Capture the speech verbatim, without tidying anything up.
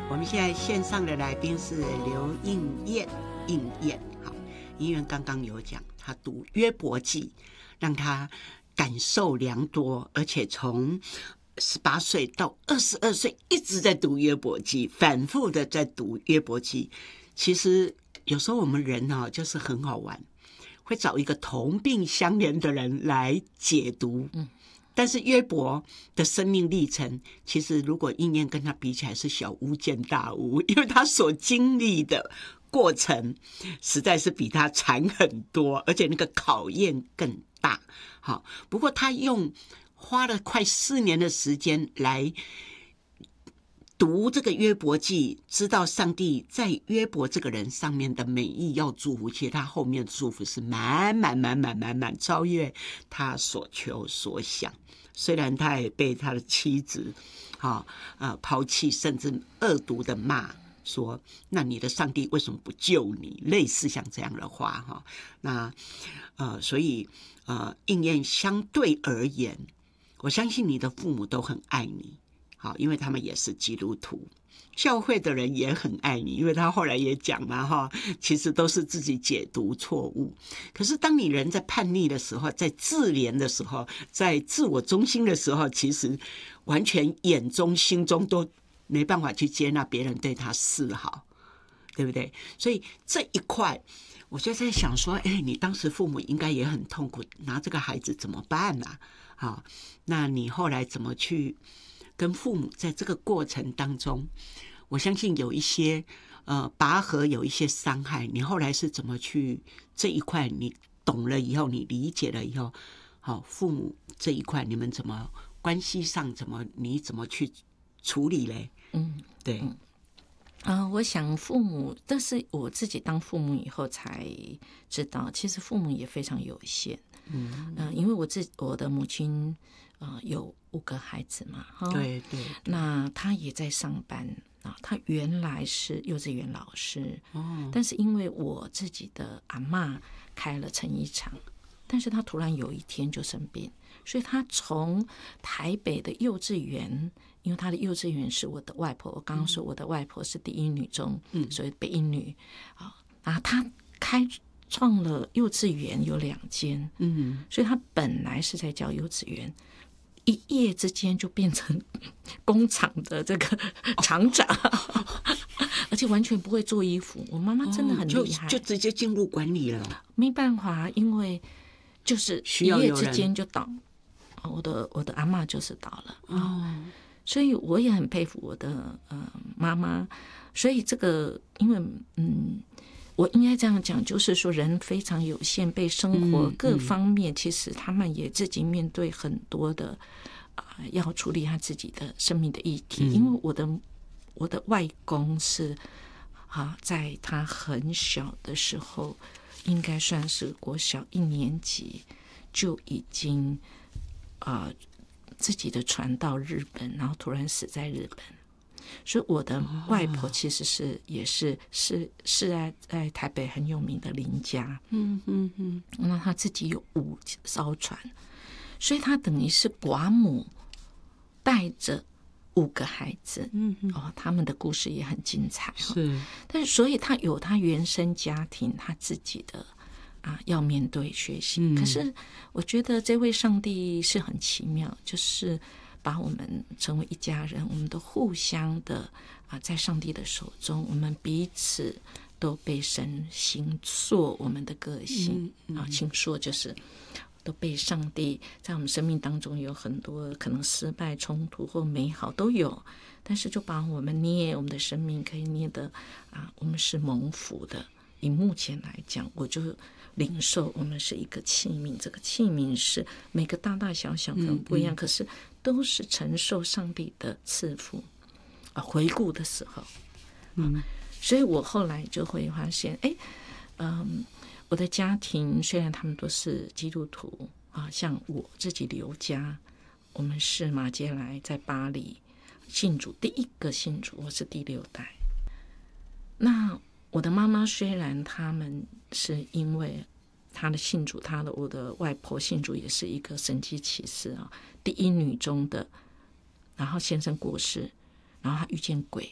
我们现在线上的来宾是刘应燕，应燕。好，应燕刚刚有讲，她读约伯记，让她感受良多，而且从十八岁到二十二岁一直在读约伯记，反复的在读约伯记。其实有时候我们人啊，就是很好玩，会找一个同病相怜的人来解读。嗯，但是约伯的生命历程，其实如果应验跟他比起来是小巫见大巫，因为他所经历的过程实在是比他惨很多，而且那个考验更大。好，不过他用花了快四年的时间来读这个约伯记，知道上帝在约伯这个人上面的美意要祝福，其实他后面的祝福是满满满满满满，超越他所求所想。虽然他也被他的妻子、哦呃、抛弃，甚至恶毒的骂说，那你的上帝为什么不救你，类似像这样的话、哦、那呃，所以呃，应验相对而言，我相信你的父母都很爱你，好，因为他们也是基督徒，教会的人也很爱你，因为他后来也讲嘛，哈，其实都是自己解读错误。可是当你人在叛逆的时候，在自怜的时候，在自我中心的时候，其实完全眼中心中都没办法去接纳别人对他示好，对不对？所以这一块我就在想说，哎，你当时父母应该也很痛苦，拿这个孩子怎么办啊？好，那你后来怎么去跟父母在这个过程当中，我相信有一些呃拔河，有一些伤害，你后来是怎么去这一块你懂了以后，你理解了以后，好，父母这一块你们怎么关系上怎么你怎么去处理嘞？嗯，对。嗯呃，我想父母，但是我自己当父母以后才知道，其实父母也非常有限。嗯、呃，因为我自我的母亲呃有五个孩子嘛，哈， 对对， 那她也在上班啊，她原来是幼稚园老师，哦，但是因为我自己的阿嬷开了成衣厂，但是她突然有一天就生病，所以她从台北的幼稚园。因为她的幼稚园是我的外婆，我刚刚说我的外婆是第一女中，嗯，所以北一女啊，然后她开创了幼稚园有两间，嗯，所以她本来是在教幼稚园，一夜之间就变成工厂的这个厂长，哦、而且完全不会做衣服。我妈妈真的很厉害， 哦、就, 就直接进入管理了。 没办法，因为就是一夜之间就倒，我的我的阿嬷就是倒了。哦。所以我也很佩服我的呃妈妈，所以这个因为嗯，我应该这样讲，就是说人非常有限，被生活各方面，嗯嗯、其实他们也自己面对很多的啊、呃，要处理他自己的生命的议题。嗯、因为我的我的外公是啊，在他很小的时候，应该算是国小一年级就已经啊。呃自己的船到日本，然后突然死在日本，所以我的外婆其实是、哦、也是是是在在台北很有名的林家，嗯嗯嗯，那她自己有五艘船，所以她等于是寡母带着五个孩子，嗯哦，他们的故事也很精彩， 是， 但是所以她有她原生家庭，她自己的。啊，要面对学习、嗯，可是我觉得这位上帝是很奇妙，就是把我们成为一家人，我们都互相的啊，在上帝的手中，我们彼此都被神形塑我们的个性、嗯嗯、啊，形塑就是都被上帝在我们生命当中有很多可能失败、冲突或美好都有，但是就把我们捏我们的生命可以捏的啊，我们是蒙福的。以目前来讲，我就领受我们是一个器皿，这个器皿是每个大大小小可能不一样，嗯嗯、可是都是承受上帝的赐福啊。回顾的时候，嗯，所以我后来就会发现，哎，嗯，我的家庭虽然他们都是基督徒啊，像我自己刘家，我们是马偕来在巴黎信主，第一个信主，我是第六代。那我的妈妈虽然他们是因为她的信主，她的我的外婆信主也是一个神迹奇事啊，第一女中的，然后先生过世，然后她遇见鬼，